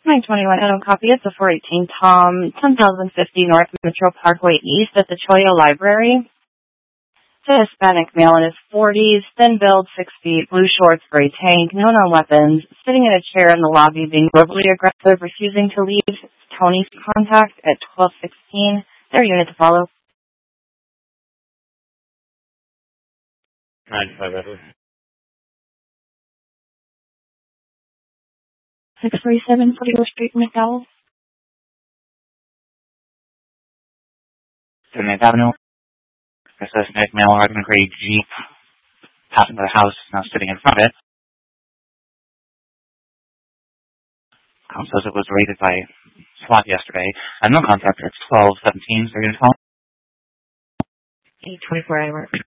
921 Adam copy. It's a 418 Tom, 10,050 North Metro Parkway East at the Choyo Library. It's a Hispanic male in his 40s, thin build, 6 feet, blue shorts, gray tank, no known weapons, sitting in a chair in the lobby being verbally aggressive, refusing to leave. Tony's contact at 1216. Their unit to follow. 95 Edward. 637 Footer Street, McDowell. 79th Avenue. There's a Hispanic male riding a gray Jeep, passing by the house, now sitting in front of it. Says it was raided by SWAT yesterday. No contact. It's 1217. They're going to call. 824 Edward.